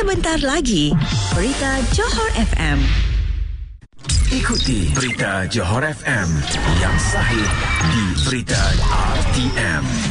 sebentar lagi, Berita Johor FM. Ikuti Berita Johor FM yang sahih di Berita RTM.